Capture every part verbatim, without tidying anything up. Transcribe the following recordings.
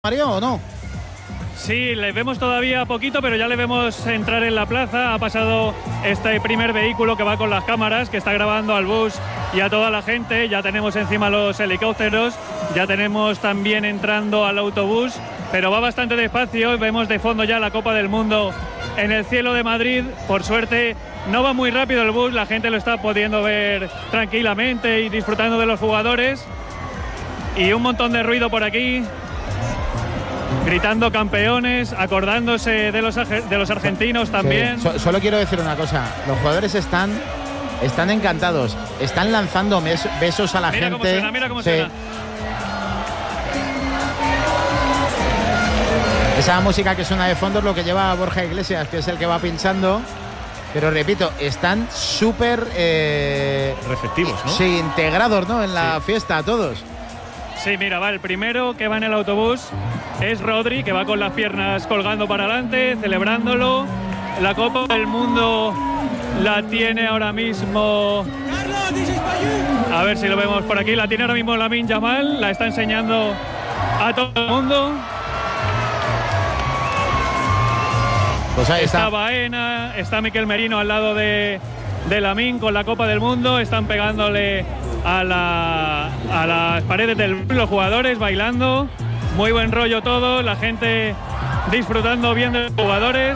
Mario, ¿o no? Sí, le vemos todavía poquito, pero ya le vemos entrar en la plaza. Ha pasado este primer vehículo que va con las cámaras, que está grabando al bus y a toda la gente. Ya tenemos encima los helicópteros, ya tenemos también entrando al autobús, pero va bastante despacio. Vemos de fondo ya la Copa del Mundo en el cielo de Madrid. Por suerte no va muy rápido el bus, la gente lo está pudiendo ver tranquilamente y disfrutando de los jugadores. Y un montón de ruido por aquí, gritando campeones, acordándose de los, de los argentinos también. Sí. So, solo quiero decir una cosa, los jugadores están, están encantados, están lanzando mes, besos a la mira gente. Cómo suena, mira cómo sí. suena. Esa música que suena de fondo es lo que lleva Borja Iglesias, que es el que va pinchando. Pero repito, están súper eh, receptivos, ¿no? Sí, integrados, ¿no? En la sí. fiesta, todos. Sí, mira, va, el primero que va en el autobús es Rodri, que va con las piernas colgando para adelante, celebrándolo. La Copa del Mundo la tiene ahora mismo, a ver si lo vemos por aquí, la tiene ahora mismo Lamine Yamal, la está enseñando a todo el mundo. Pues ahí está. Está Baena, está Miquel Merino al lado de, de Lamine con la Copa del Mundo, están pegándole a, la, a las paredes de los jugadores, bailando. Muy buen rollo todo, la gente disfrutando bien de los jugadores.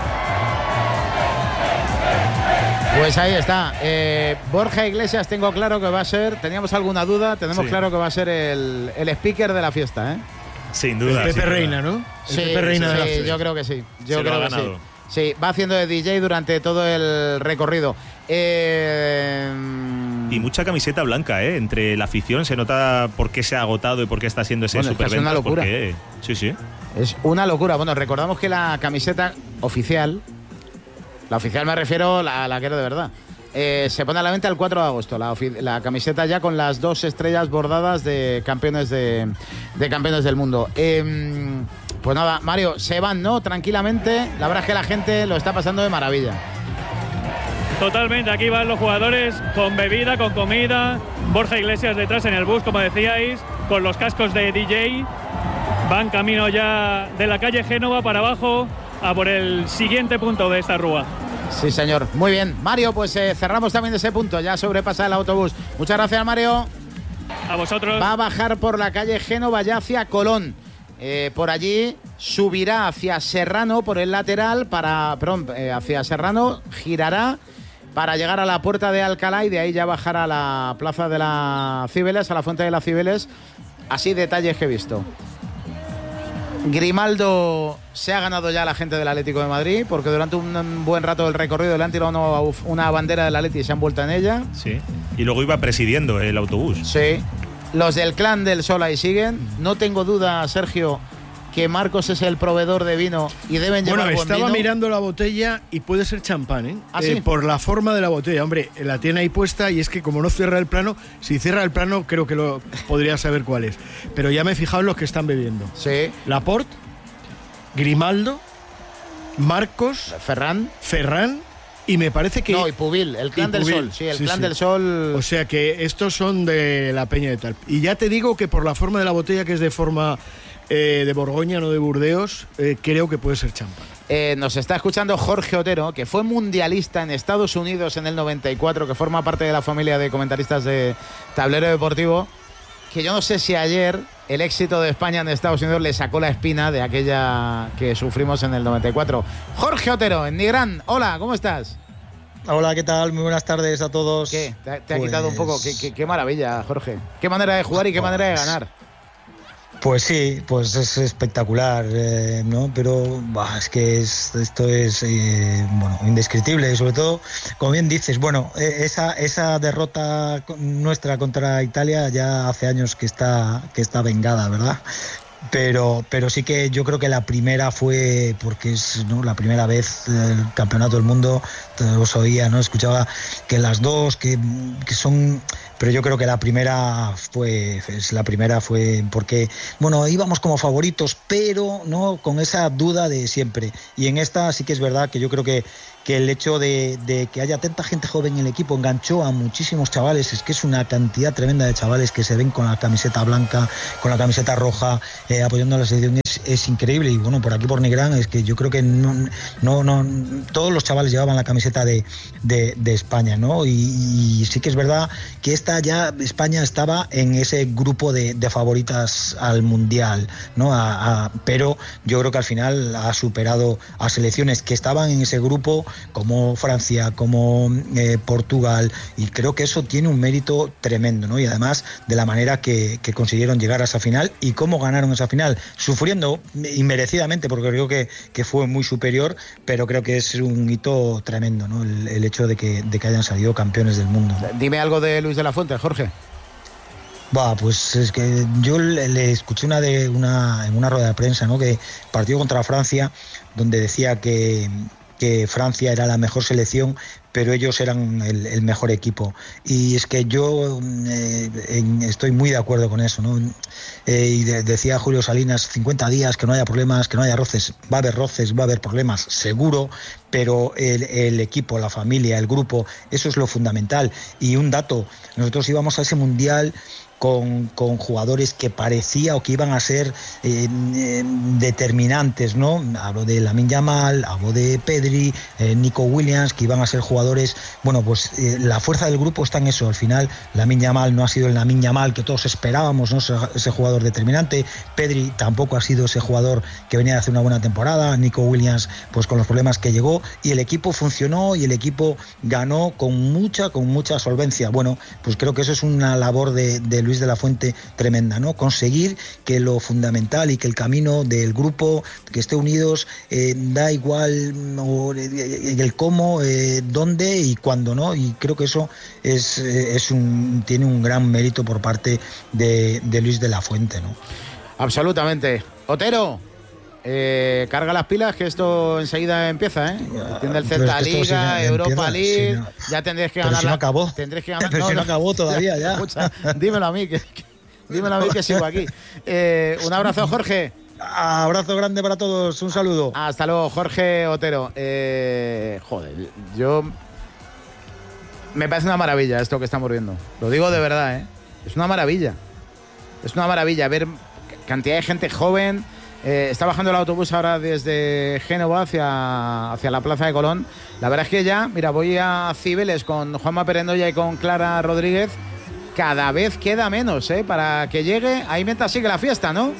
Pues ahí está. Eh, Borja Iglesias, tengo claro que va a ser, teníamos alguna duda, tenemos sí. claro que va a ser el, el speaker de la fiesta, ¿eh? Sin duda. El Pepe sin Reina, duda. ¿no? Sí, el Pepe Reina sí, de la sí, fiesta. yo creo que sí. Yo Se creo lo ha que ganado. sí. Sí, va haciendo de D J durante todo el recorrido. Eh... Y mucha camiseta blanca, ¿eh? Entre la afición se nota por qué se ha agotado y por qué está haciendo ese bueno, superventa. Es una locura. Porque, sí, sí. Es una locura. Bueno, recordamos que la camiseta oficial, la oficial me refiero a la, la que era de verdad, eh, se pone a la venta el cuatro de agosto. La, la camiseta ya con las dos estrellas bordadas de campeones de, de campeones del mundo. Eh, pues nada, Mario, se van, ¿no? Tranquilamente. La verdad es que la gente lo está pasando de maravilla. Totalmente, aquí van los jugadores con bebida, con comida. Borja Iglesias detrás en el bus, como decíais, con los cascos de D J. Van camino ya de la calle Génova para abajo a por el siguiente punto de esta rúa. Sí, señor. Muy bien. Mario, pues eh, cerramos también ese punto. Ya sobrepasa el autobús. Muchas gracias, Mario. A vosotros. Va a bajar por la calle Génova ya hacia Colón. Eh, por allí subirá hacia Serrano por el lateral, para, perdón, eh, hacia Serrano, girará para llegar a la puerta de Alcalá y de ahí ya bajar a la plaza de la Cibeles, a la fuente de la Cibeles. Así detalles que he visto. Grimaldo se ha ganado ya la gente del Atlético de Madrid, porque durante un buen rato del recorrido le han tirado una, una bandera del Atleti y se han vuelto en ella. Sí, y luego iba presidiendo el autobús. Sí. Los del Clan del Sol ahí siguen. No tengo duda, Sergio, que Marcos es el proveedor de vino y deben llevar bueno, buen estaba vino. mirando la botella y puede ser champán, ¿eh? ¿Ah, eh sí? Por la forma de la botella. Hombre, la tiene ahí puesta y es que como no cierra el plano, si cierra el plano creo que lo podría saber cuál es. Pero ya me he fijado en los que están bebiendo. Sí. Laporte, Grimaldo, Marcos, Ferran, Ferran y me parece que... No, y Pubil, el Clan del Sol. Sí, el sí, Clan sí. del Sol. O sea que estos son de la Peña de Tal. Y ya te digo que por la forma de la botella, que es de forma eh, de Borgoña, no de Burdeos, eh, creo que puede ser champán. Eh, nos está escuchando Jorge Otero, que fue mundialista en Estados Unidos en el noventa y cuatro, que forma parte de la familia de comentaristas de Tablero Deportivo, que yo no sé si ayer el éxito de España en Estados Unidos le sacó la espina de aquella que sufrimos en el noventa y cuatro. Jorge Otero, en Nigrán. Hola, ¿cómo estás? Hola, ¿qué tal? Muy buenas tardes a todos. ¿Qué? ¿Te, te ha pues... quitado un poco? ¿Qué, qué, qué maravilla, Jorge. Qué manera de jugar y qué pues... manera de ganar. Pues sí, pues es espectacular, eh, ¿no? Pero bah, es que es, esto es eh, bueno, indescriptible, sobre todo, como bien dices, bueno, eh, esa, esa derrota nuestra contra Italia ya hace años que está, que está vengada, ¿verdad? Pero, pero sí que yo creo que la primera fue, porque es, ¿no?, la primera vez el campeonato del mundo, os oía, ¿no? Escuchaba que las dos, que, que son... Pero yo creo que la primera fue, la primera fue porque, bueno, íbamos como favoritos, pero no con esa duda de siempre. Y en esta sí que es verdad que yo creo que, que el hecho de, de que haya tanta gente joven en el equipo enganchó a muchísimos chavales. Es que es una cantidad tremenda de chavales que se ven con la camiseta blanca, con la camiseta roja, eh, apoyando a la selección. Es, es increíble. Y bueno, por aquí por Nigrán es que yo creo que no, no, no todos los chavales llevaban la camiseta de, de, de España, ¿no? Y, y sí que es verdad que esta ya España estaba en ese grupo de, de favoritas al mundial, ¿no? A, a, pero yo creo que al final ha superado a selecciones que estaban en ese grupo, como Francia, como eh, Portugal, y creo que eso tiene un mérito tremendo, ¿no? Y además de la manera que, que consiguieron llegar a esa final y cómo ganaron esa final, sufriendo inmerecidamente, porque creo que, que fue muy superior, pero creo que es un hito tremendo, ¿no? El, el hecho de que, de que hayan salido campeones del mundo. Dime algo de Luis de la Fuente, Jorge. Va, pues es que yo le, le escuché una de una en una rueda de prensa, ¿no? Que partió contra Francia, donde decía que que Francia era la mejor selección, pero ellos eran el, el mejor equipo. Y es que yo eh, en, estoy muy de acuerdo con eso, ¿no? Eh, y de, decía Julio Salinas, cincuenta días, que no haya problemas, que no haya roces. Va a haber roces, va a haber problemas, seguro, pero el, el equipo, la familia, el grupo, eso es lo fundamental. Y un dato, nosotros íbamos a ese mundial Con, con jugadores que parecía o que iban a ser eh, eh, determinantes, ¿no? Hablo de Lamine Yamal, hablo de Pedri, eh, Nico Williams, que iban a ser jugadores. Bueno, pues eh, la fuerza del grupo está en eso. Al final, Lamine Yamal no ha sido el Lamine Yamal que todos esperábamos, ¿no? Ese, ese jugador determinante. Pedri tampoco ha sido ese jugador que venía de hacer una buena temporada. Nico Williams, pues con los problemas que llegó. Y el equipo funcionó y el equipo ganó con mucha, con mucha solvencia. Bueno, pues creo que eso es una labor de, de Luis de la Fuente tremenda, ¿no? Conseguir que lo fundamental y que el camino del grupo, que esté unidos, eh, da igual o, eh, el cómo, eh, dónde y cuándo, ¿no? Y creo que eso es, es un, tiene un gran mérito por parte de, de Luis de la Fuente, ¿no? Absolutamente. Otero, eh, carga las pilas, que esto enseguida empieza, ¿eh? Tiene el Celta Liga, si Europa empieza, League, si no, ya tendréis que ganar. Si no acabó. Tendréis que ganar. Pero no, si no, no acabó todavía, ya. Escucha, dímelo a mí, que, que, dímelo a mí que sigo aquí. Eh, un abrazo, Jorge. Abrazo grande para todos, un saludo. Hasta luego, Jorge Otero. Eh, joder, yo... Me parece una maravilla esto que estamos viendo. Lo digo de verdad, ¿eh? Es una maravilla. Es una maravilla ver cantidad de gente joven. Eh, está bajando el autobús ahora desde Génova hacia, hacia la Plaza de Colón. La verdad es que ya, mira, voy a Cibeles con Juanma Perendoya y con Clara Rodríguez. Cada vez queda menos, ¿eh? Para que llegue. Ahí mientras sigue la fiesta, ¿no?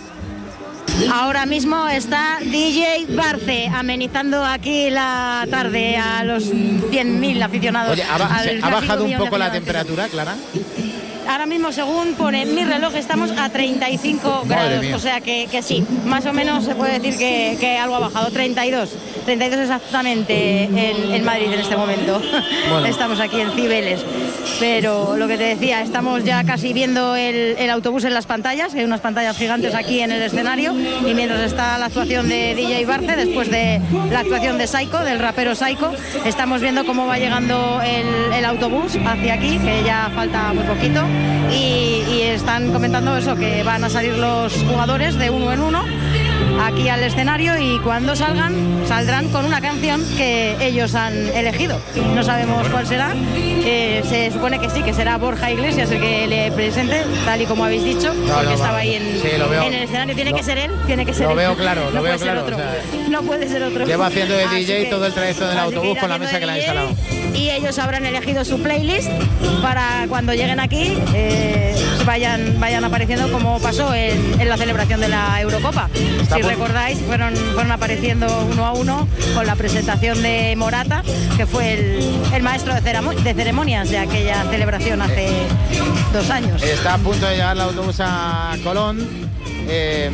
Ahora mismo está D J Barce amenizando aquí la tarde a los cien mil aficionados. Oye, ¿ha, ¿ha bajado un poco la temperatura, Clara? Ahora mismo, según pone mi reloj, estamos a treinta y cinco grados, o sea que, que sí, más o menos se puede decir que, que algo ha bajado, treinta y dos, treinta y dos exactamente en, en Madrid en este momento. Bueno. Estamos aquí en Cibeles, pero lo que te decía, estamos ya casi viendo el, el autobús en las pantallas, hay unas pantallas gigantes aquí en el escenario, y mientras está la actuación de D J Barce, después de la actuación de Saiko, del rapero Saiko, estamos viendo cómo va llegando el, el autobús hacia aquí, que ya falta muy poquito. Y, y están comentando eso, que van a salir los jugadores de uno en uno aquí al escenario y cuando salgan, saldrán con una canción que ellos han elegido. No sabemos cuál será, eh, se supone que sí, que será Borja Iglesias el que le presente, tal y como habéis dicho, no, porque no, estaba ahí en, sí, en el escenario. Tiene lo, que ser él, tiene que ser lo él. Veo claro, no lo veo puede claro. Ser otro. O sea, no puede ser otro. Lleva haciendo de D J todo el trayecto del autobús con la mesa que le han instalado. Y ellos habrán elegido su playlist para cuando lleguen aquí eh, vayan, vayan apareciendo como pasó en, en la celebración de la Eurocopa. Está si por... recordáis, fueron, fueron apareciendo uno a uno con la presentación de Morata, que fue el, el maestro de, ceremo- de ceremonias de aquella celebración hace eh, dos años. Está a punto de llegar el autobús a Colón. Eh,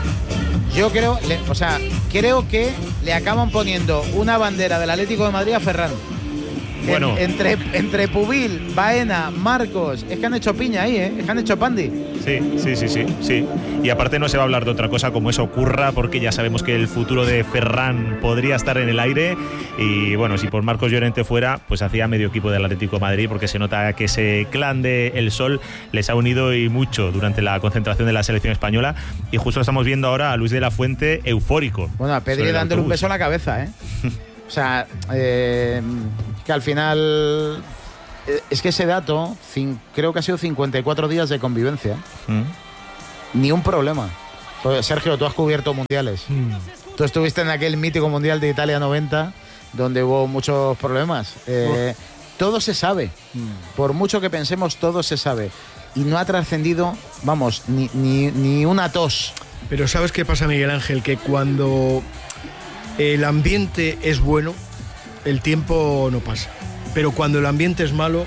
yo creo, le, o sea, creo que le acaban poniendo una bandera del Atlético de Madrid a Ferran. Bueno. En, entre, entre Pubil, Baena, Marcos, es que han hecho piña ahí, ¿eh? Es que han hecho pandi. Sí, sí, sí, sí, sí. Y aparte no se va a hablar de otra cosa como eso ocurra, porque ya sabemos que el futuro de Ferran podría estar en el aire. Y bueno, si por Marcos Llorente fuera, pues hacía medio equipo del Atlético de Madrid, porque se nota que ese clan de El Sol les ha unido y mucho durante la concentración de la selección española. Y justo estamos viendo ahora a Luis de la Fuente eufórico. Bueno, a Pedri dándole un beso en la cabeza, ¿eh? O sea, eh, que al final... Eh, es que ese dato, cin, creo que ha sido cincuenta y cuatro días de convivencia. Mm. Ni un problema. Pues, Sergio, tú has cubierto mundiales. Mm. Tú estuviste en aquel mítico mundial de Italia noventa, donde hubo muchos problemas. Eh, oh. Todo se sabe. Mm. Por mucho que pensemos, todo se sabe. Y no ha trascendido, vamos, ni, ni, ni una tos. Pero ¿sabes qué pasa, Miguel Ángel? Que cuando el ambiente es bueno, el tiempo no pasa. Pero cuando el ambiente es malo,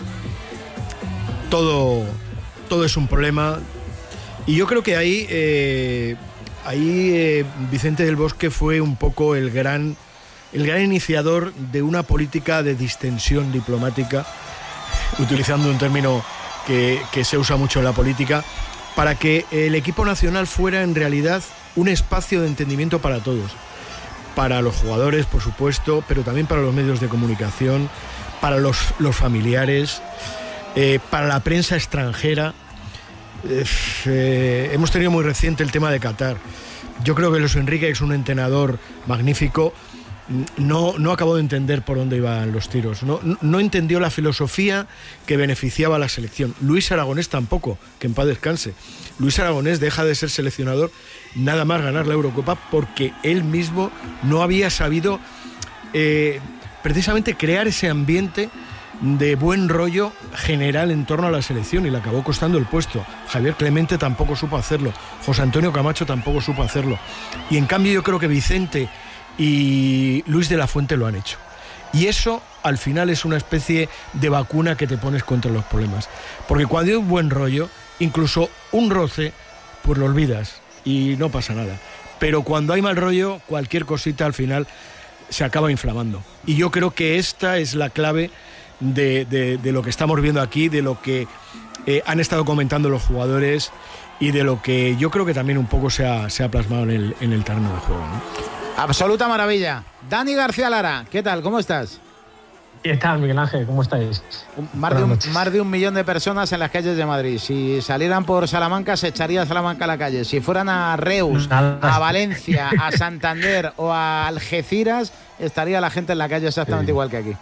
todo, todo es un problema. Y yo creo que ahí, eh, ahí eh, Vicente del Bosque fue un poco el gran, el gran iniciador de una política de distensión diplomática, utilizando un término que, que se usa mucho en la política, para que el equipo nacional fuera en realidad un espacio de entendimiento para todos. Para los jugadores, por supuesto, pero también para los medios de comunicación, para los, los familiares, eh, para la prensa extranjera. Eh, eh, hemos tenido muy reciente el tema de Qatar. Yo creo que Luis Enrique es un entrenador magnífico. No, no acabó de entender por dónde iban los tiros. No, no, no entendió la filosofía que beneficiaba a la selección. Luis Aragonés tampoco, que en paz descanse. Luis Aragonés deja de ser seleccionador nada más ganar la Eurocopa porque él mismo no había sabido eh, precisamente crear ese ambiente de buen rollo general en torno a la selección, y le acabó costando el puesto. Javier Clemente tampoco supo hacerlo, José Antonio Camacho tampoco supo hacerlo, y en cambio yo creo que Vicente y Luis de la Fuente lo han hecho, y eso al final es una especie de vacuna que te pones contra los problemas, porque cuando hay un buen rollo, incluso un roce, pues lo olvidas y no pasa nada, pero cuando hay mal rollo, cualquier cosita al final se acaba inflamando, y yo creo que esta es la clave de, de, de lo que estamos viendo aquí, de lo que eh, han estado comentando los jugadores y de lo que yo creo que también un poco se ha, se ha plasmado en el, en el terreno de juego, ¿no? Absoluta maravilla. Dani García Lara, ¿qué tal? ¿Cómo estás? ¿Qué tal, Miguel Ángel? ¿Cómo estáis? Más de, un, más de un millón de personas en las calles de Madrid. Si salieran por Salamanca, se echaría Salamanca a la calle. Si fueran a Reus, a Valencia, a Santander o a Algeciras, estaría la gente en la calle exactamente sí. igual que aquí.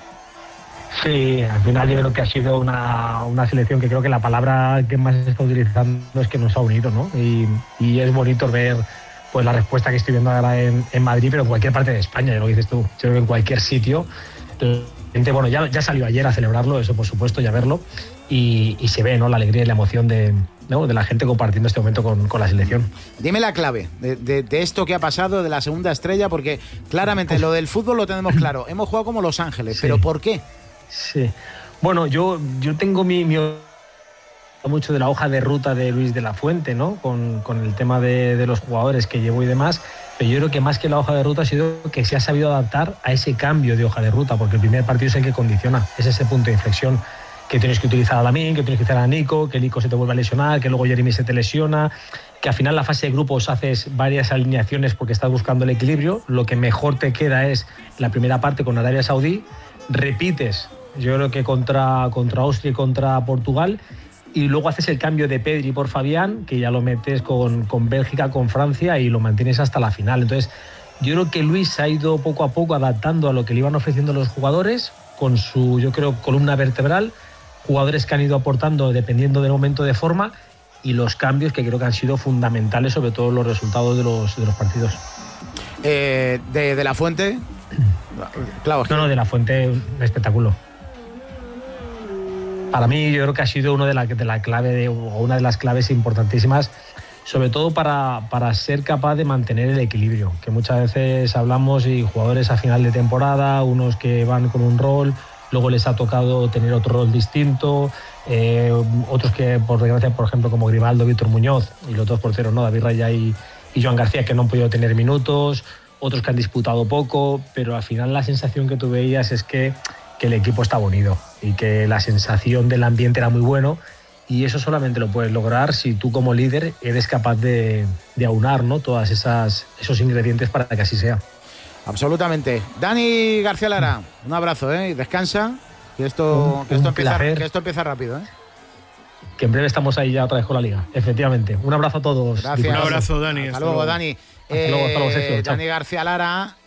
Sí, al final yo creo que ha sido una, una selección que creo que la palabra que más se está utilizando es que nos ha unido, ¿no? Y, y es bonito ver pues la respuesta que estoy viendo ahora en, en Madrid, pero en cualquier parte de España, ya lo dices tú. Yo creo que en cualquier sitio. La gente, bueno, ya, ya salió ayer a celebrarlo, eso por supuesto, ya verlo, y, y se ve, ¿no?, la alegría y la emoción de, ¿no?, de la gente compartiendo este momento con, con la selección. Dime la clave de, de, de esto que ha pasado, de la segunda estrella, porque claramente lo del fútbol lo tenemos claro. Hemos jugado como Los Ángeles, sí. ¿Pero por qué? Sí. Bueno, yo, yo tengo mi... mi... mucho de la hoja de ruta de Luis de la Fuente, ¿no? Con, con el tema de, de los jugadores que llevo y demás, pero yo creo que más que la hoja de ruta ha sido que se ha sabido adaptar a ese cambio de hoja de ruta, porque el primer partido es el que condiciona, es ese punto de inflexión que tienes que utilizar a Lamine, que tienes que utilizar a Nico, que Nico se te vuelve a lesionar, que luego Jeremy se te lesiona, que al final la fase de grupos haces varias alineaciones porque estás buscando el equilibrio. Lo que mejor te queda es la primera parte con Arabia Saudí, repites, yo creo que contra, contra Austria y contra Portugal, y luego haces el cambio de Pedri por Fabián, que ya lo metes con, con Bélgica, con Francia, y lo mantienes hasta la final. Entonces, yo creo que Luis se ha ido poco a poco adaptando a lo que le iban ofreciendo los jugadores, con su, yo creo, columna vertebral, jugadores que han ido aportando dependiendo del momento de forma, y los cambios que creo que han sido fundamentales, sobre todo los resultados de los, de los partidos. Eh, de, de la Fuente... Claro, no, no, de la Fuente, un espectáculo. Para mí yo creo que ha sido uno de la, de la clave de, o una de las claves importantísimas, sobre todo para, para ser capaz de mantener el equilibrio, que muchas veces hablamos y jugadores a final de temporada, unos que van con un rol, luego les ha tocado tener otro rol distinto, eh, otros que por desgracia, por ejemplo, como Grimaldo, Víctor Muñoz y los dos porteros, ¿no?, David Raya y, y Joan García, que no han podido tener minutos, otros que han disputado poco, pero al final la sensación que tú veías es que que el equipo estaba unido y que la sensación del ambiente era muy bueno, y eso solamente lo puedes lograr si tú como líder eres capaz de, de aunar, ¿no?, todas esas esos ingredientes para que así sea. Absolutamente. Dani García Lara, un abrazo, ¿eh? Y descansa, que esto, un, que esto, empieza, que esto empieza rápido, ¿eh? Que en breve estamos ahí ya otra vez con la liga, efectivamente. Un abrazo a todos. Gracias. Un abrazo, Dani. Hasta, hasta luego, luego, Dani. Hasta luego, hasta luego, Sergio. Eh, Dani García Lara,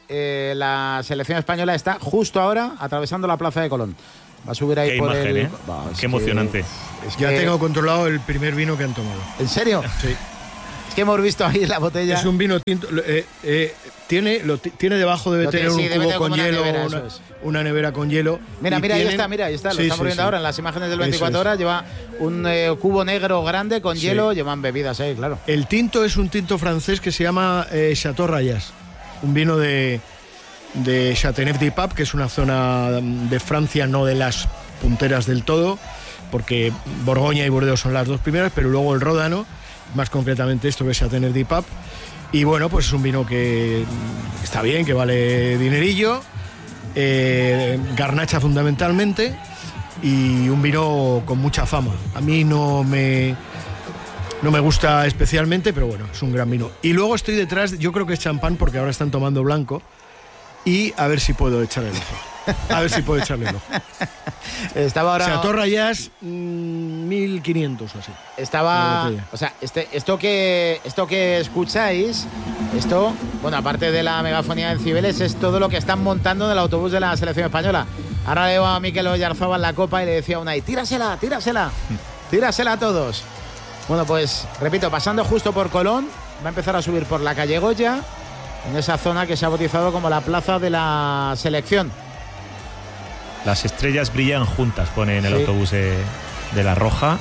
eh, la selección española está justo ahora atravesando la Plaza de Colón. Va a subir ahí Qué por imagen, el... ¿eh? Bah, Qué emocionante. Que, es Ya que... tengo controlado el primer vino que han tomado. ¿En serio? Sí. Es que hemos visto ahí la botella. Es un vino tinto. Eh, eh, tiene, lo, tiene debajo, debe Lo tener tiene, un sí, cubo debe con una hielo, nevera, una, eso es. una nevera con hielo. Mira, y mira, tienen... ahí está, mira, ahí está, lo Sí, estamos sí, viendo sí. ahora en las imágenes del Eso veinticuatro es. horas. Lleva un eh, cubo negro grande con Sí. hielo, llevan bebidas ahí, claro. El tinto es un tinto francés que se llama eh, Chateau Rayas, un vino de, de Châteauneuf-du-Pape, que es una zona de Francia, no de las punteras del todo, porque Borgoña y Burdeos son las dos primeras, pero luego el Ródano, más concretamente esto que es Châteauneuf-du-Pape. Y bueno, pues es un vino que está bien, que vale dinerillo, eh, garnacha fundamentalmente, y un vino con mucha fama. A mí no me, no me gusta especialmente, pero bueno, es un gran vino. Y luego estoy detrás, yo creo que es champán, porque ahora están tomando blanco, y a ver si puedo echarle el ojo. A ver si puedo echarle el ojo. Estaba ahora. Chateau Rayas, mmm, mil quinientos o así. Estaba. O sea, este, esto que esto que escucháis, esto, bueno, aparte de la megafonía en Cibeles, es todo lo que están montando en el autobús de la selección española. Ahora veo a Mikel Oyarzabal en la copa y le decía a Unai, tírasela, tírasela, tírasela a todos. Bueno, pues, repito, pasando justo por Colón, va a empezar a subir por la calle Goya, en esa zona que se ha bautizado como la plaza de la selección. Las estrellas brillan juntas, pone en el Sí. autobús de, de La Roja.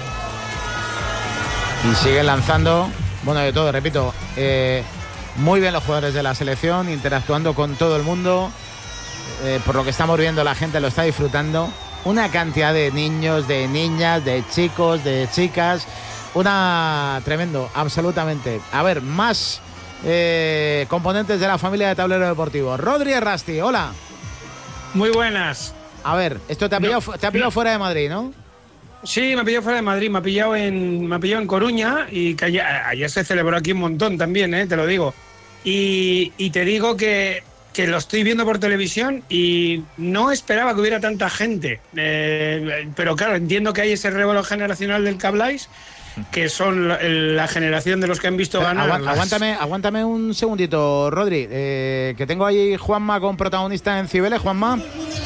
Y siguen lanzando, bueno, de todo, repito, eh, muy bien los jugadores de la selección, interactuando con todo el mundo. Eh, por lo que estamos viendo, la gente lo está disfrutando. Una cantidad de niños, de niñas, de chicos, de chicas. Una tremendo, absolutamente. A ver, más eh, componentes de la familia de Tablero Deportivo. Rodri Errasti, hola. Muy buenas. A ver, esto te ha pillado, no, te ha pillado no. fuera de Madrid, ¿no? Sí, me ha pillado fuera de Madrid, me ha pillado en, me ha pillado en Coruña, y que ayer, ayer se celebró aquí un montón también, ¿eh? Te lo digo. Y, y te digo que, que lo estoy viendo por televisión y no esperaba que hubiera tanta gente. Eh, pero claro, entiendo que hay ese revuelo generacional del que habláis, que son la, la generación de los que han visto pero ganar. Aguántame, las... aguántame, aguántame un segundito, Rodri, eh, que tengo ahí Juanma con protagonista en Cibeles. Juanma.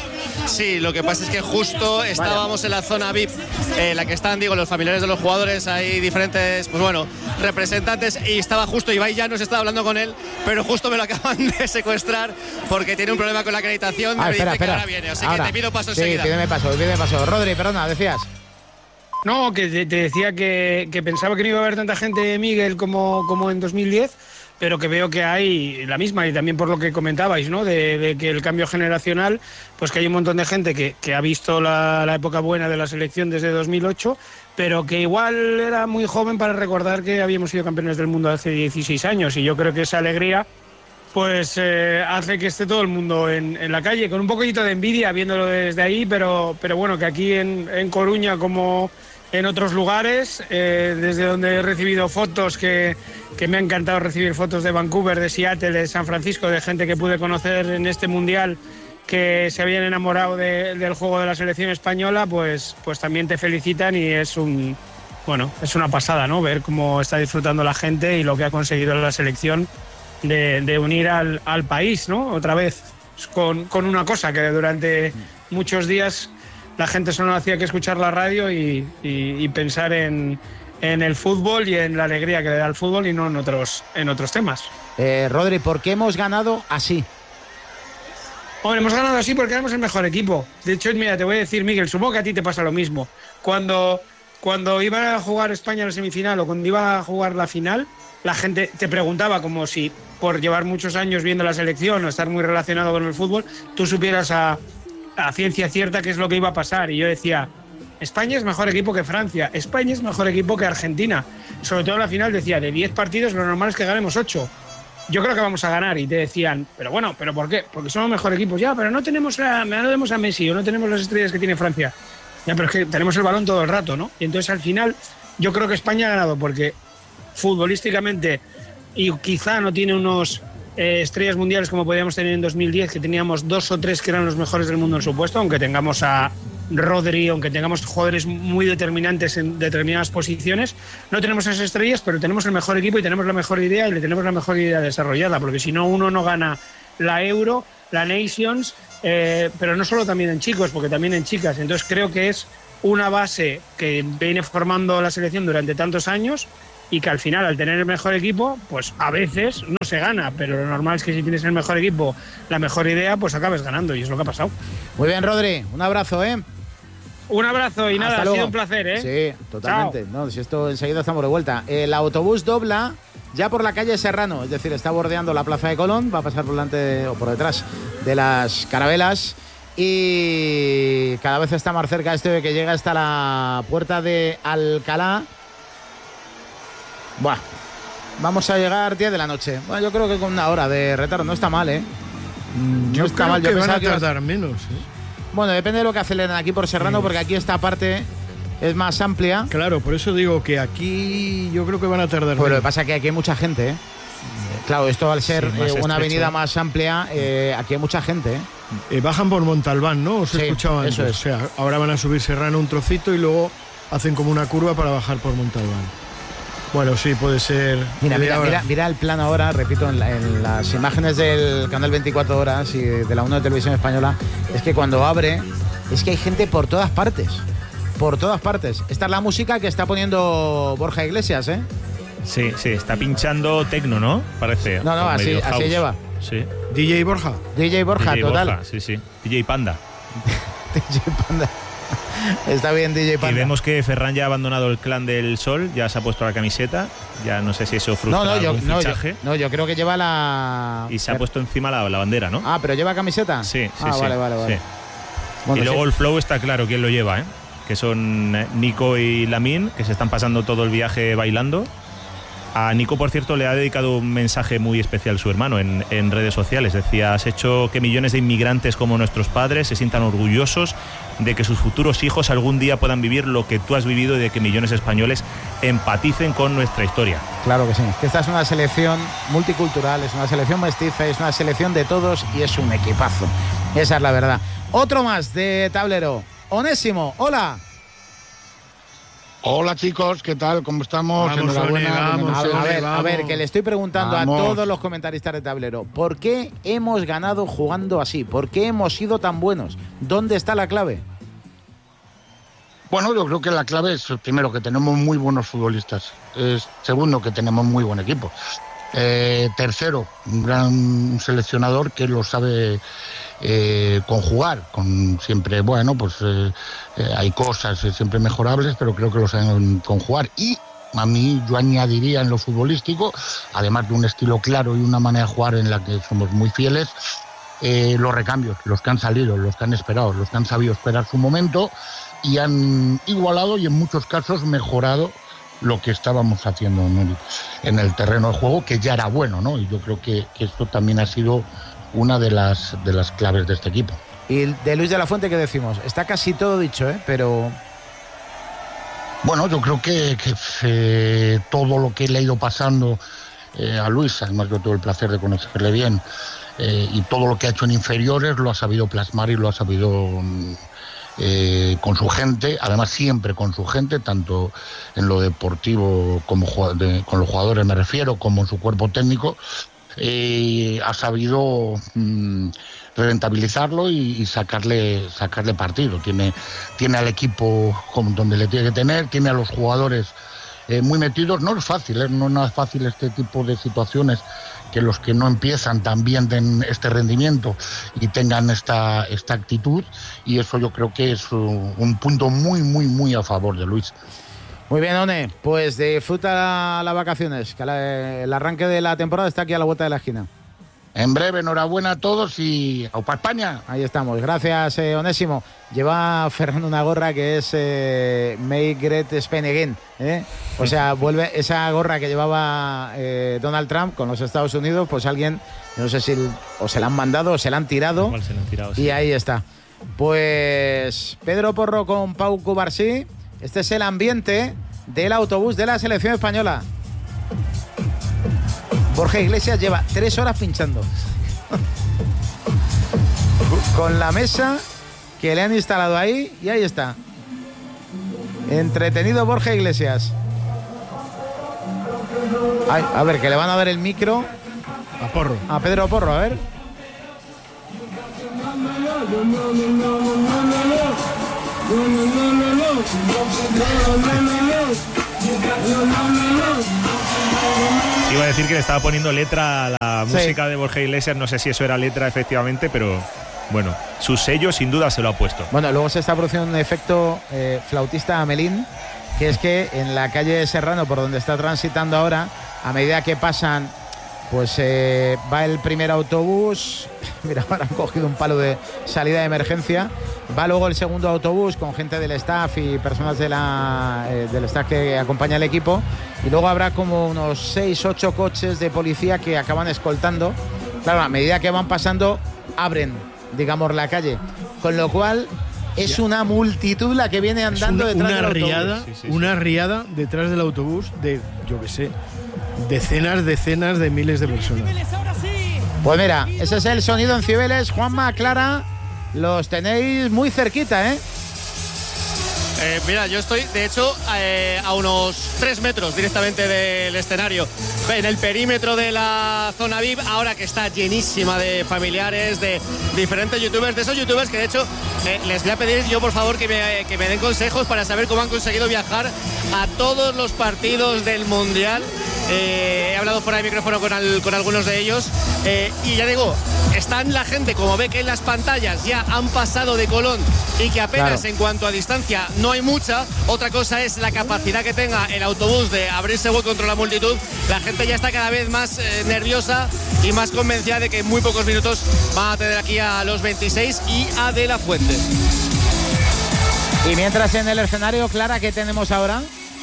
Sí, lo que pasa es que justo estábamos en la zona V I P, en eh, la que están, digo, los familiares de los jugadores, hay diferentes, pues bueno, representantes, y estaba justo Ibai ya nos estaba hablando con él, pero justo me lo acaban de secuestrar porque tiene un problema con la acreditación, ah, me espera, dice espera. que ahora viene, así ahora. que te pido paso sí, enseguida. pídeme paso, pídeme paso. Rodri, perdona, decías. No, que te, te decía que, que pensaba que no iba a haber tanta gente, Miguel, como, como en dos mil diez, pero que veo que hay la misma, y también por lo que comentabais, ¿no? De, de que el cambio generacional, pues que hay un montón de gente que, que ha visto la, la época buena de la selección desde dos mil ocho, pero que igual era muy joven para recordar que habíamos sido campeones del mundo hace dieciséis años, y yo creo que esa alegría pues eh, hace que esté todo el mundo en, en la calle, con un poquito de envidia viéndolo desde ahí, pero, pero bueno, que aquí en, en Coruña, como en otros lugares, eh, desde donde he recibido fotos, que, que me ha encantado recibir fotos de Vancouver, de Seattle, de San Francisco, de gente que pude conocer en este mundial, que se habían enamorado de, del juego de la selección española, pues, pues también te felicitan, y es un bueno, es una pasada, ¿no? Ver cómo está disfrutando la gente y lo que ha conseguido la selección de, de unir al, al país, ¿no? Otra vez, con, con una cosa que durante muchos días la gente solo hacía que escuchar la radio y, y, y pensar en, en el fútbol y en la alegría que le da el fútbol, y no en otros, en otros temas. Eh, Rodri, ¿por qué hemos ganado así? Hombre, hemos ganado así porque éramos el mejor equipo. De hecho, mira, te voy a decir, Miguel, supongo que a ti te pasa lo mismo. Cuando, cuando iba a jugar España en la semifinal o cuando iba a jugar la final, la gente te preguntaba, como si por llevar muchos años viendo la selección o estar muy relacionado con el fútbol, tú supieras a, a ciencia cierta qué es lo que iba a pasar. Y yo decía, España es mejor equipo que Francia, España es mejor equipo que Argentina. Sobre todo en la final decía, de diez partidos lo normal es que ganemos ocho. Yo creo que vamos a ganar. Y te decían, pero bueno, ¿pero por qué? Porque somos mejor equipos. Ya, pero no tenemos, a, no tenemos a Messi o no tenemos las estrellas que tiene Francia. Ya, pero es que tenemos el balón todo el rato, ¿no? Y entonces al final yo creo que España ha ganado porque futbolísticamente, y quizá no tiene unos eh, estrellas mundiales como podíamos tener en dos mil diez, que teníamos dos o tres que eran los mejores del mundo en su puesto, aunque tengamos a Rodri, aunque tengamos jugadores muy determinantes en determinadas posiciones, no tenemos esas estrellas, pero tenemos el mejor equipo y tenemos la mejor idea y le tenemos la mejor idea desarrollada, porque si no, uno no gana la Euro, la Nations, eh, pero no solo también en chicos, porque también en chicas. Entonces creo que es una base que viene formando la selección durante tantos años y que al final, al tener el mejor equipo, pues a veces no se gana, pero lo normal es que si tienes el mejor equipo, la mejor idea, pues acabes ganando, y es lo que ha pasado. Muy bien, Rodri, un abrazo, ¿eh? Un abrazo y Hasta nada, luego. ha sido un placer, ¿eh? Sí, totalmente. No, si esto enseguida estamos de vuelta. El autobús dobla ya por la calle Serrano, es decir, está bordeando la Plaza de Colón, va a pasar por delante o por detrás de las Carabelas y cada vez está más cerca esto de que llega hasta la puerta de Alcalá. Buah, vamos a llegar diez de la noche. Bueno, yo creo que con una hora de retardo no está mal, ¿eh? No yo está creo mal. Yo que van a que tardar iba... menos, ¿eh? Bueno, depende de lo que aceleran aquí por Serrano, porque aquí esta parte es más amplia. Claro, por eso digo que aquí yo creo que van a tardar. Pues lo que pasa es que aquí hay mucha gente, ¿eh? Claro, esto al ser sí, eh, estrecho. una avenida más amplia, eh, aquí hay mucha gente, ¿eh? Eh, bajan por Montalbán, ¿no? Os he Sí, escuchado antes. eso es. O sea, ahora van a subir Serrano un trocito y luego hacen como una curva para bajar por Montalbán. Bueno, sí, puede ser. Mira, mira, ahora. mira, mira el plano ahora, repito, en, la- en las imágenes del canal veinticuatro horas y de la uno de Televisión Española, es que cuando abre, es que hay gente por todas partes. Por todas partes. Esta es la música que está poniendo Borja Iglesias, ¿eh? Sí, sí, está pinchando tecno, ¿no? Parece. No, no, o así- medio así house. lleva. Sí. D J Borja. D J Borja, D J total. Borja, sí, sí. D J Panda. D J Panda. Está bien, D J Panda. Y vemos que Ferran ya ha abandonado el clan del Sol, ya se ha puesto la camiseta. Ya no sé si eso frustra No, no, yo, algún no, yo, fichaje. no, yo creo que lleva la. Y se ha puesto encima la, la bandera, ¿no? Ah, pero lleva camiseta. Sí, sí, Ah, sí. vale, vale, vale. sí. Bueno, y luego sí. el flow está claro quién lo lleva, ¿eh? Que son eh, Nico y Lamin, que se están pasando todo el viaje bailando. A Nico, por cierto, le ha dedicado un mensaje muy especial su hermano en, en redes sociales. Decía, has hecho que millones de inmigrantes como nuestros padres se sientan orgullosos de que sus futuros hijos algún día puedan vivir lo que tú has vivido y de que millones de españoles empaticen con nuestra historia. Claro que sí. Que esta es una selección multicultural, es una selección mestiza, es una selección de todos y es un equipazo. Esa es la verdad. Otro más de tablero. Onésimo, hola. Hola chicos, ¿qué tal? ¿Cómo estamos? Vamos, Enhorabuena. One, vamos, A, bienvenidos. a ver, a vamos. ver, que le estoy preguntando Vamos. a todos los comentaristas de tablero, ¿por qué hemos ganado jugando así? ¿Por qué hemos sido tan buenos? ¿Dónde está la clave? Bueno, yo creo que la clave es, primero, que tenemos muy buenos futbolistas. Es, segundo, que tenemos muy buen equipo. Eh, tercero, un gran seleccionador que lo sabe eh, conjugar. Con siempre, bueno, pues eh, eh, hay cosas eh, siempre mejorables, pero creo que lo saben conjugar. Y a mí yo añadiría en lo futbolístico, además de un estilo claro y una manera de jugar en la que somos muy fieles, eh, los recambios, los que han salido, los que han esperado, los que han sabido esperar su momento y han igualado y en muchos casos mejorado lo que estábamos haciendo en el, en el terreno de juego, que ya era bueno, ¿no? Y yo creo que, que esto también ha sido una de las, de las claves de este equipo. Y de Luis de la Fuente, ¿qué decimos? Está casi todo dicho, ¿eh? Pero... Bueno, yo creo que, que eh, todo lo que le ha ido pasando eh, a Luis, además yo tuve el placer de conocerle bien, eh, y todo lo que ha hecho en inferiores lo ha sabido plasmar y lo ha sabido... mm, Eh, con su gente, además siempre con su gente, tanto en lo deportivo como de, con los jugadores me refiero, como en su cuerpo técnico, eh, ha sabido mm, rentabilizarlo y, y sacarle sacarle partido. Tiene, tiene al equipo como donde le tiene que tener, tiene a los jugadores eh, muy metidos. No es fácil, ¿eh? no, no es fácil este tipo de situaciones, que los que no empiezan también den este rendimiento y tengan esta, esta actitud, y eso yo creo que es un, un punto muy, muy, muy a favor de Luis. Muy bien, One, pues disfruta las vacaciones, que la- el arranque de la temporada está aquí a la vuelta de la esquina. En breve, enhorabuena a todos y ¡aupa España! Ahí estamos, gracias, eh, Onésimo. Lleva Fernando una gorra que es eh, Make Great Spain Again, ¿eh? O sea, vuelve esa gorra que llevaba eh, Donald Trump con los Estados Unidos, pues alguien, no sé si el- o se la han mandado o se la han tirado, Igual se lo han tirado, sí. y ahí está. Pues Pedro Porro con Pau Cubarsí, este es el ambiente del autobús de la selección española. Borja Iglesias lleva tres horas pinchando. Con la mesa que le han instalado ahí, y ahí está. Entretenido Borja Iglesias. Ay, a ver, que le van a dar el micro A Porro. a Pedro Porro, a ver. Iba a decir que le estaba poniendo letra a la Sí. música de Borja Iglesias, no sé si eso era letra efectivamente, pero bueno, su sello sin duda se lo ha puesto. Bueno, luego se está produciendo un efecto eh, flautista Amelín, que es que en la calle Serrano, por donde está transitando ahora, a medida que pasan, pues eh, va el primer autobús. Mira, ahora han cogido un palo de salida de emergencia. Va luego el segundo autobús con gente del staff y personas de la, eh, del staff que acompaña al equipo. Y luego habrá como unos seis, ocho coches de policía que acaban escoltando. Claro, a medida que van pasando, abren, digamos, la calle. Con lo cual, es una multitud la que viene andando es una, detrás una del autobús. riada, Sí, sí, sí. una riada detrás del autobús de, yo qué sé, decenas, decenas de miles de personas. Pues mira, ese es el sonido en Cibeles. Juanma, Clara, los tenéis muy cerquita, ¿eh? Eh, mira, yo estoy, de hecho, eh, a unos tres metros directamente del escenario, en el perímetro de la zona V I P, ahora que está llenísima de familiares, de diferentes youtubers, de esos youtubers que de hecho eh, les voy a pedir yo por favor que me, que me den consejos para saber cómo han conseguido viajar a todos los partidos del Mundial. Eh, he hablado fuera de micrófono con, al, con algunos de ellos eh, y ya digo, están la gente, como ve que en las pantallas ya han pasado de Colón y que apenas Claro. en cuanto a distancia no hay mucha. Otra cosa es la capacidad que tenga el autobús de abrirse hueco contra la multitud. La gente ya está cada vez más eh, nerviosa y más convencida de que en muy pocos minutos van a tener aquí a los veintiséis y a De La Fuente. Y mientras en el escenario, Clara, ¿qué tenemos ahora?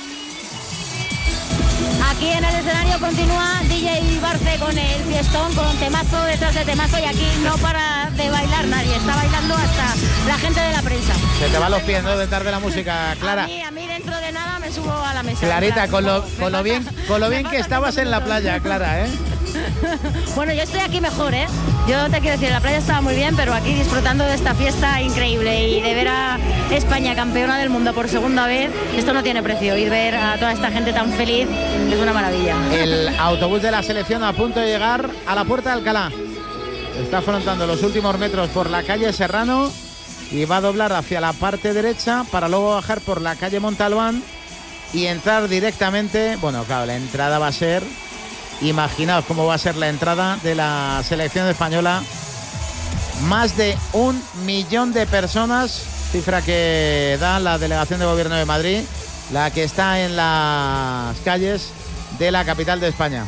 Aquí en el escenario continúa D J Barce con el fiestón, con temazo detrás de temazo, y aquí no para de bailar nadie, está bailando hasta la gente de la prensa. Se te van los pies, ¿no? De tarde la música, Clara. A mí, a mí dentro de nada me subo a la mesa. Clarita, con lo, Me con lo falta- bien, con lo me bien que falta estabas cinco en la minutos. playa, Clara, ¿eh? Bueno, yo estoy aquí mejor, ¿eh? Yo te quiero decir, la playa estaba muy bien, pero aquí disfrutando de esta fiesta increíble y de ver a España campeona del mundo por segunda vez, esto no tiene precio. Y ver a toda esta gente tan feliz es una maravilla. El autobús de la selección a punto de llegar a la Puerta de Alcalá. Está afrontando los últimos metros por la calle Serrano y va a doblar hacia la parte derecha para luego bajar por la calle Montalbán y entrar directamente. Bueno, claro, la entrada va a ser... Imaginaos cómo va a ser la entrada de la selección española. Más de un millón de personas, cifra que da la delegación de gobierno de Madrid, la que está en las calles de la capital de España.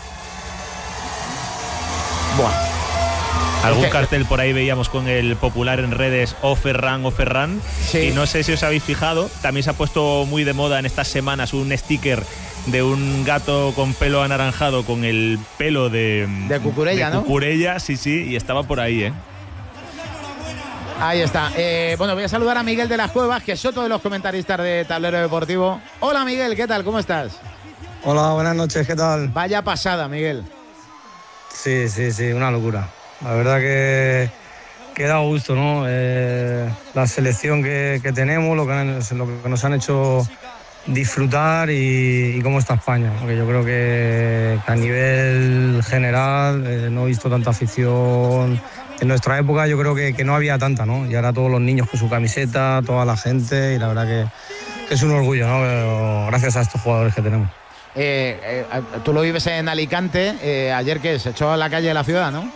Buah. Algún Es que- cartel por ahí veíamos con el popular en redes o Ferran o Ferran. Sí. Y no sé si os habéis fijado, también se ha puesto muy de moda en estas semanas un sticker de un gato con pelo anaranjado con el pelo de, De Cucurella, de ¿no? Cucurella, sí, sí, y estaba por ahí, ¿eh? Ahí está. Eh, bueno, voy a saludar a Miguel de las Cuevas, que es otro de los comentaristas de Tablero Deportivo. Hola, Miguel, ¿qué tal? ¿Cómo estás? Hola, buenas noches, ¿qué tal? Vaya pasada, Miguel. Sí, sí, sí, una locura. La verdad que, que da gusto, ¿no? Eh, la selección que, que tenemos, lo que, han- lo que nos han hecho disfrutar y, y cómo está España. Porque yo creo que, que a nivel general eh, no he visto tanta afición. En nuestra época yo creo que, que no había tanta, ¿no? Y ahora todos los niños con su camiseta, toda la gente, y la verdad que, que es un orgullo, ¿no? Pero gracias a estos jugadores que tenemos. Eh, eh, tú lo vives en Alicante. Eh, ayer que se echó a la calle de la ciudad, ¿no?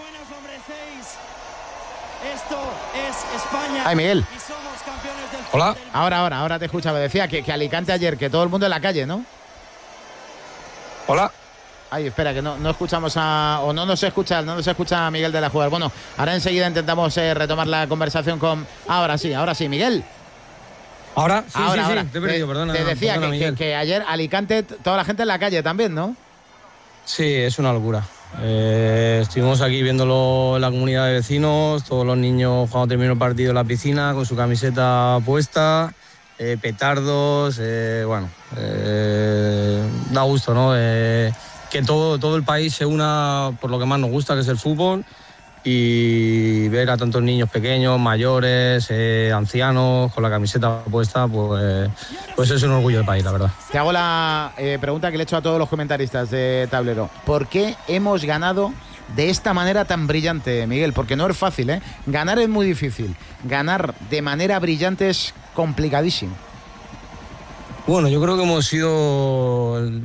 Ay, Miguel. Hola. Ahora, ahora, ahora te escuchaba. Decía que, que Alicante ayer, que todo el mundo en la calle, ¿no? Hola. Ay, espera, que no, no escuchamos a... O no nos escucha, no nos escucha a Miguel de la Jugar. Bueno, ahora enseguida intentamos eh, retomar la conversación con... Ahora sí, ahora sí, Miguel. Ahora, sí, ahora, sí, ahora. sí, te he perdido, te, perdona. te decía perdona, que, que, Miguel. que ayer Alicante, t- toda la gente en la calle también, ¿no? Sí, es una locura. Eh, estuvimos aquí viéndolo en la comunidad de vecinos, todos los niños cuando terminó el partido en la piscina con su camiseta puesta, eh, petardos, eh, bueno, eh, da gusto, ¿no? Eh, que todo, todo el país se una por lo que más nos gusta, que es el fútbol, y ver a tantos niños pequeños, mayores, eh, ancianos con la camiseta puesta, pues, pues es un orgullo del país, la verdad. Te hago la eh, pregunta que le he hecho a todos los comentaristas de Tablero. ¿Por qué hemos ganado de esta manera tan brillante, Miguel, porque no es fácil, ¿eh? Ganar es muy difícil, ganar de manera brillante es complicadísimo. Bueno, yo creo que hemos sido el,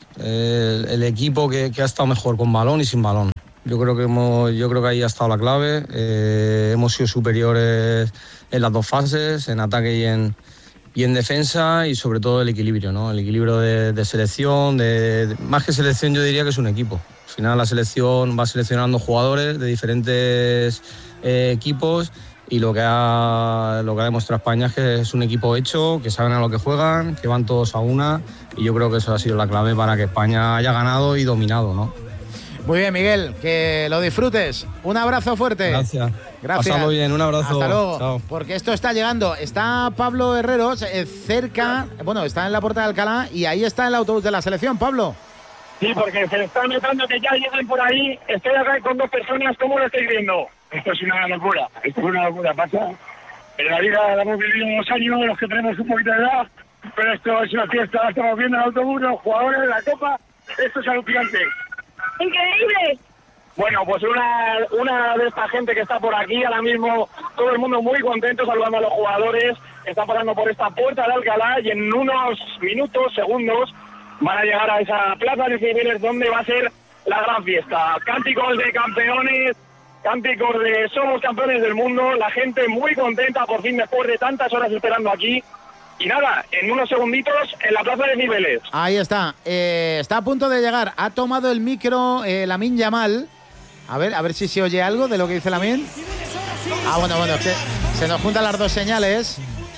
el, el equipo que, que ha estado mejor con balón y sin balón. Yo creo que hemos, yo creo que ahí ha estado la clave. Eh, hemos sido superiores en las dos fases, en ataque y en, y en defensa, y sobre todo el equilibrio, ¿no? El equilibrio de, de selección, de, de, más que selección yo diría que es un equipo. Al final la selección va seleccionando jugadores de diferentes eh, equipos, y lo que, ha, lo que ha demostrado España es que es un equipo hecho, que saben a lo que juegan, que van todos a una, y yo creo que eso ha sido la clave para que España haya ganado y dominado, ¿no? Muy bien, Miguel, que lo disfrutes. Un abrazo fuerte. Gracias. Gracias. Pasado bien, un abrazo. Hasta luego. Chao. Porque esto está llegando. Está Pablo Herreros eh, cerca, bueno, está en la Puerta de Alcalá y ahí está el autobús de la selección, Pablo. Sí, porque se está notando que ya llegan por ahí. Estoy acá con dos personas. ¿Cómo lo estáis viendo? Esto es una locura. Esto es una locura. Pasa. En la vida la hemos vivido dos años, los que tenemos un poquito de edad. Pero esto es una fiesta. Estamos viendo el autobús, los jugadores de la Copa. Esto es alucinante. ¡Increíble! Bueno, pues una, una de esta gente que está por aquí, ahora mismo todo el mundo muy contento saludando a los jugadores, están pasando por esta Puerta de Alcalá y en unos minutos, segundos, van a llegar a esa plaza de Cibeles donde va a ser la gran fiesta. Cánticos de campeones, cánticos de somos campeones del mundo, la gente muy contenta por fin después de tantas horas esperando aquí. Y nada, en unos segunditos en la plaza de Cibeles. Ahí está, eh, está a punto de llegar. Ha tomado el micro eh, Lamine Yamal. A ver, a ver si se oye algo de lo que dice Lamine. Ah, bueno, bueno, es que se nos juntan las dos señales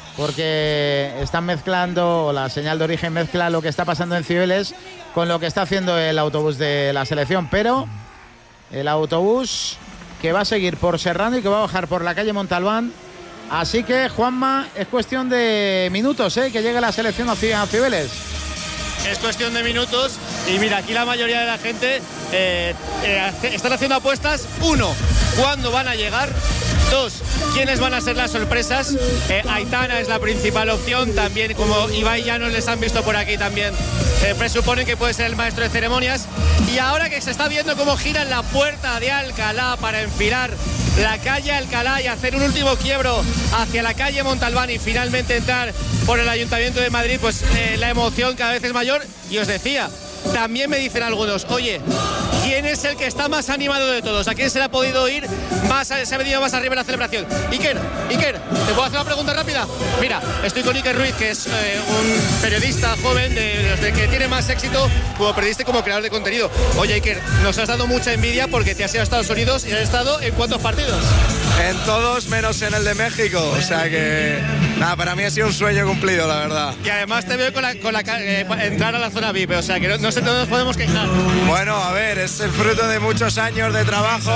porque están mezclando, la señal de origen mezcla lo que está pasando en Cibeles con lo que está haciendo el autobús de la selección. Pero el autobús que va a seguir por Serrano y que va a bajar por la calle Montalbán. Así que, Juanma, es cuestión de minutos, ¿eh? Que llegue la selección hacia Cibeles. Es cuestión de minutos y mira, aquí la mayoría de la gente eh, eh, están haciendo apuestas. Uno, ¿cuándo van a llegar? Dos, ¿quiénes van a ser las sorpresas? Eh, Aitana es la principal opción, también como Ibai ya nos les han visto por aquí también. Eh, presuponen que puede ser el maestro de ceremonias. Y ahora que se está viendo cómo giran la Puerta de Alcalá para enfilar la calle Alcalá y hacer un último quiebro hacia la calle Montalbán y finalmente entrar por el Ayuntamiento de Madrid, pues eh, la emoción cada vez es mayor. Y os decía, también me dicen algunos, oye, ¿quién es el que está más animado de todos? ¿A quién se le ha podido ir más, se ha venido más arriba en la celebración? Iker, Iker, ¿te puedo hacer una pregunta rápida? Mira, estoy con Iker Ruiz, que es eh, un periodista joven de los de que tiene más éxito como periodista y como creador de contenido. Oye, Iker, nos has dado mucha envidia porque te has ido a Estados Unidos y has estado ¿en cuántos partidos? En todos menos en el de México, o sea que nada, para mí ha sido un sueño cumplido, la verdad. Y además te veo con la, con la eh, entrar a la zona V I P, o sea que no, no sé, no nos podemos quejar. Bueno, a ver, es el fruto de muchos años de trabajo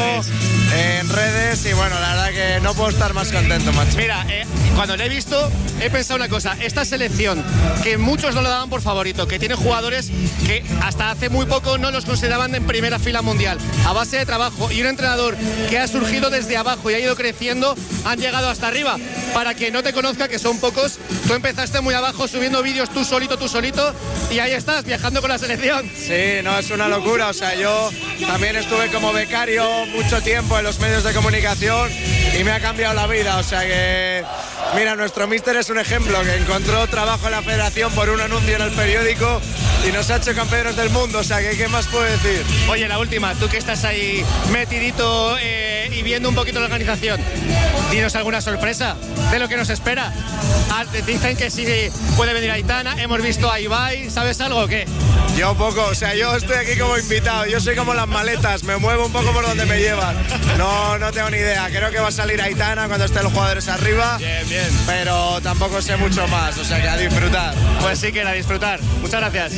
en redes y bueno, la verdad que no puedo estar más contento, macho. Mira, eh, cuando lo he visto he pensado una cosa, esta selección que muchos no lo daban por favorito, que tiene jugadores que hasta hace muy poco no los consideraban en primera fila mundial, a base de trabajo y un entrenador que ha surgido desde abajo y ha ido creciendo, han llegado hasta arriba. Para que no te conozca, que son pocos, tú empezaste muy abajo subiendo vídeos tú solito, tú solito y ahí estás, viajando con la selección. Sí, no, es una locura, o sea, yo también estuve como becario mucho tiempo en los medios de comunicación y me ha cambiado la vida, o sea que, mira, nuestro míster es un ejemplo, que encontró trabajo en la federación por un anuncio en el periódico y nos ha hecho campeones del mundo, o sea que, ¿qué más puedo decir? Oye, la última, tú que estás ahí metidito eh, y viendo un poquito la organización, dinos alguna sorpresa de lo que nos espera. Ah, dicen que sí puede venir Aitana, hemos visto a Ibai, ¿sabes algo o qué? Yo poco, o sea, yo estoy aquí como invitado, yo soy como las maletas, me muevo un poco por donde me llevan. No, no tengo ni idea, creo que va a salir Aitana cuando estén los jugadores arriba. Bien, bien. Pero tampoco sé mucho más, o sea que a disfrutar. Pues sí que a disfrutar. Muchas gracias.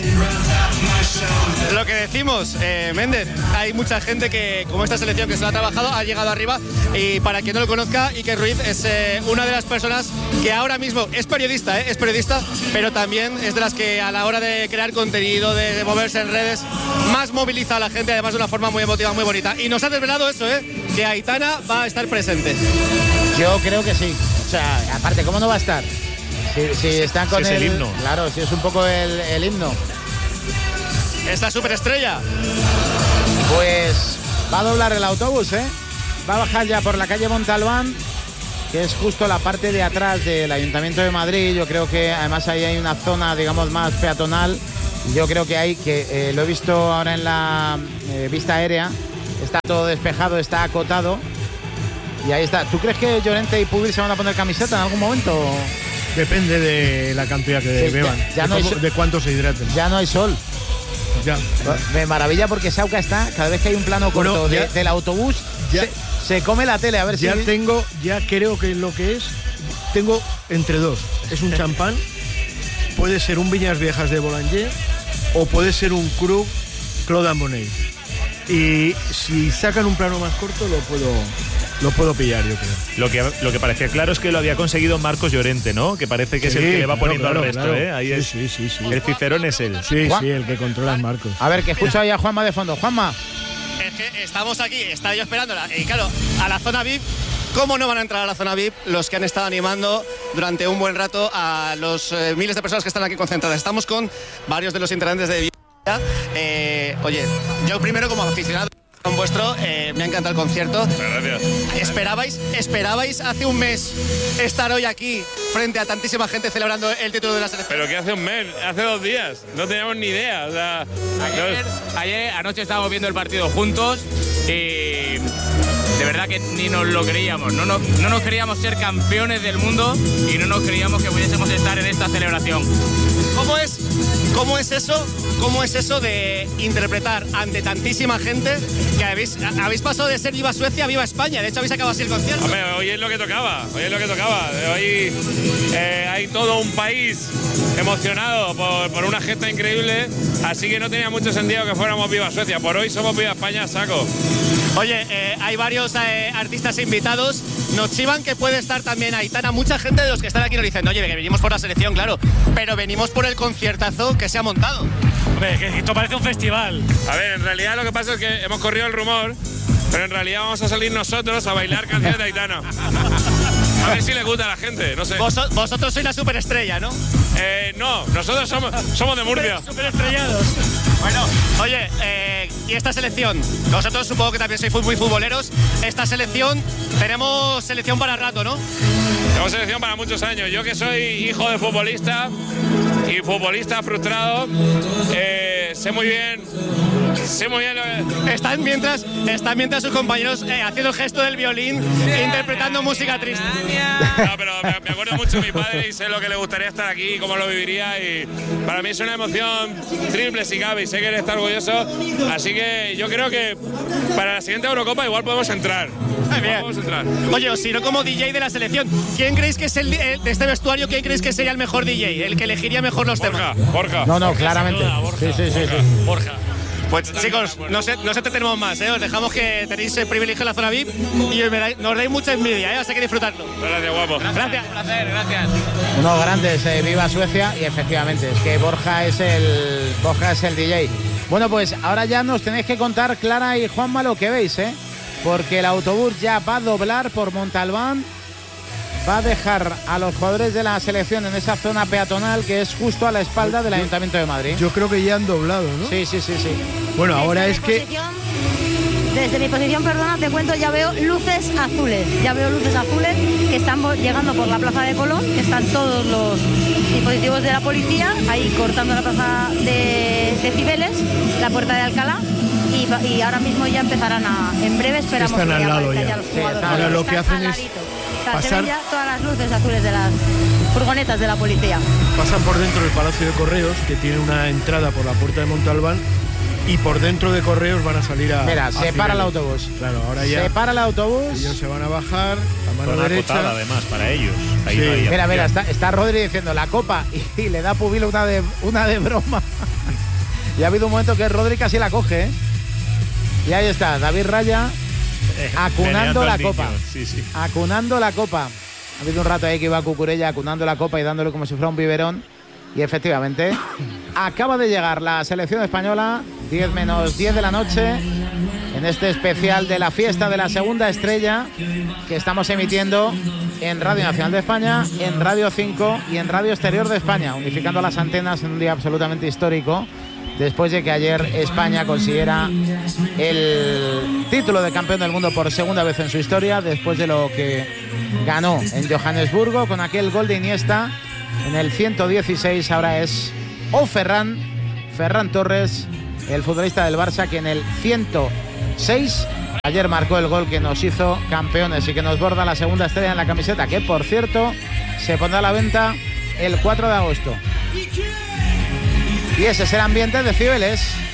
Lo que decimos, eh, Méndez, hay mucha gente que, como esta selección que se lo ha trabajado, ha llegado arriba y para quien no lo conozca, Iker Ruiz es eh, una de las personas que ahora mismo es periodista, eh, es periodista, pero también es de las que a la hora de crear contenido, de, de moverse en redes, más moviliza a la gente, además de una forma muy emotiva, muy bonita. Y nos ha desvelado eso, eh, que Aitana va a estar presente. Yo creo que sí. O sea, aparte, ¿cómo no va a estar? Si, si están con si es el, el himno. Claro, si es un poco el, el himno. Esta superestrella. Pues Va a doblar el autobús, ¿eh? Va a bajar ya por la calle Montalbán, que es justo la parte de atrás del Ayuntamiento de Madrid. Yo creo que además ahí hay una zona, digamos, más peatonal. Yo creo que hay, que eh, lo he visto ahora en la eh, vista aérea, está todo despejado, está acotado. Y ahí está. ¿Tú crees que Llorente y Pubil se van a poner camiseta en algún momento? Depende de la cantidad que sí, beban, ya, ya de, no cómo, hay, de cuánto se hidraten. Ya no hay sol. Ya. Me maravilla porque Sauca está, cada vez que hay un plano corto bueno, ya, de, del autobús, ya, se, se come la tele, a ver ya si... Ya tengo, ya creo que lo que es, tengo entre dos. Es un champán, puede ser un Viñas Viejas de Boulanger o puede ser un Krug Claude Monet. Y si sacan un plano más corto lo puedo... Lo puedo pillar, yo creo. Lo que, lo que parecía claro es que lo había conseguido Marcos Llorente, ¿no? Que parece que sí, es el que le va poniendo claro, al resto, claro. ¿eh? Ahí sí, es, sí, sí, sí. El Cicerón es él. Sí, Juan. sí, el que controla es Marcos. A ver, que escucha ahí a Juanma de fondo. Juanma. Es que estamos aquí, está yo esperándola. Y claro, a la zona V I P, ¿cómo no van a entrar a la zona V I P los que han estado animando durante un buen rato a los eh, miles de personas que están aquí concentradas? Estamos con varios de los integrantes de V I P. Eh, oye, yo primero como aficionado con vuestro, eh, me ha encantado el concierto. Gracias. ¿Esperabais, ¿Esperabais hace un mes estar hoy aquí frente a tantísima gente celebrando el título de la selección? Pero que hace un mes, hace dos días, no teníamos ni idea. O sea, ayer, no... ayer, anoche estábamos viendo el partido juntos y de verdad que ni nos lo creíamos. No nos, no nos creíamos ser campeones del mundo y no nos creíamos que pudiésemos estar en esta celebración. ¿Cómo es, cómo es eso? ¿Cómo es eso de interpretar ante tantísima gente que habéis, habéis pasado de ser Viva Suecia a Viva España? De hecho, habéis acabado así el concierto. Hombre, hoy es lo que tocaba, hoy es lo que tocaba. Hoy eh, hay todo un país emocionado por, por una gesta increíble, así que no tenía mucho sentido que fuéramos Viva Suecia. Por hoy somos Viva España, saco. Oye, eh, hay varios eh, artistas invitados. Nos chivan que puede estar también Aitana. Mucha gente de los que están aquí nos dicen, oye, que venimos por la selección, claro, pero venimos por el conciertazo que se ha montado. Hombre, que esto parece un festival. A ver, en realidad lo que pasa es que hemos corrido el rumor, pero en realidad vamos a salir nosotros a bailar canciones de Aitana. A ver si le gusta a la gente, no sé. Vos, vosotros sois la superestrella, ¿no? Eh, no, nosotros somos, somos de Murcia. Super, superestrellados. Bueno, oye, eh, ¿y esta selección? Vosotros supongo que también sois muy futboleros. Esta selección, tenemos selección para rato, ¿no? Tenemos selección para muchos años. Yo que soy hijo de futbolista y futbolista frustrado, eh, sé muy bien... Sé muy bien lo que... Están mientras, están mientras sus compañeros eh, haciendo el gesto del violín, interpretando música triste. No, pero me, me acuerdo mucho de mi padre y sé lo que le gustaría estar aquí, cómo lo viviría, y para mí es una emoción triple si cabe y sé que él está orgulloso, así que yo creo que para la siguiente Eurocopa igual podemos entrar. Bien. Podemos entrar. Oye, o si no como D J de la selección, ¿quién creéis que es el, el de este vestuario, quién creéis que sería el mejor D J, el que elegiría mejor los Borja, temas? Borja. No, no, claramente. Duda, Borja, sí, sí, sí, Borja. sí. Borja. Pues chicos, no sé, no sé te tenemos más, ¿eh? Os dejamos que tenéis el privilegio en la zona V I P y me dais, nos dais mucha envidia, ¿eh? Así que disfrutarlo. Gracias, guapo. Gracias. Gracias. Un placer, gracias. Unos grandes, eh, Viva Suecia, y efectivamente, es que Borja es el Borja es el D J. Bueno, pues ahora ya nos tenéis que contar, Clara y Juanma, lo que veis, ¿eh? Porque el autobús ya va a doblar por Montalbán, va a dejar a los jugadores de la selección en esa zona peatonal que es justo a la espalda del Ayuntamiento de Madrid. Yo creo que ya han doblado, ¿no? Sí, sí, sí, sí. Bueno, ahora desde es mi que... Posición, desde mi posición, perdona, te cuento, ya veo luces azules. Ya veo luces azules que están llegando por la Plaza de Colón, que están todos los dispositivos de la policía, ahí cortando la Plaza de, de Cibeles, la Puerta de Alcalá. Y, y ahora mismo ya empezarán a... En breve esperamos están que al ya lado aparezcan ya. ya los Sí, jugadores. ahora lo que Están hacen al es ladito. O sea, pasar- se ven ya todas las luces azules de las furgonetas de la policía. pasan por dentro del Palacio de Correos, que tiene una entrada por la Puerta de Montalbán, y por dentro de Correos van a salir a... Mira, a se para el Cibeles. autobús. Claro, ahora ya... Se para el autobús. Ellos se van a bajar, a mano Zona derecha. acotada, además, para ellos. Ahí Sí. no hay Mira, mira, opción. está, está Rodri diciendo la copa y, y le da a Pubil una de, una de broma. Y ha habido un momento que Rodri casi la coge, ¿eh? Y ahí está, David Raya acunando la copa. Sí, sí. Acunando la copa. Ha habido un rato ahí que iba Cucurella acunando la copa y dándole como si fuera un biberón. Y efectivamente, acaba de llegar la selección española, diez menos diez de la noche, en este especial de la fiesta de la segunda estrella que estamos emitiendo en Radio Nacional de España, en Radio cinco y en Radio Exterior de España, unificando las antenas en un día absolutamente histórico después de que ayer España consiguiera el título de campeón del mundo por segunda vez en su historia, después de lo que ganó en Johannesburgo con aquel gol de Iniesta en el ciento dieciséis. Ahora es o Ferran, Ferran Torres, el futbolista del Barça, que en el ciento seis ayer marcó el gol que nos hizo campeones y que nos borda la segunda estrella en la camiseta, que por cierto se pondrá a la venta el cuatro de agosto. Y ese es el ambiente de Cibeles.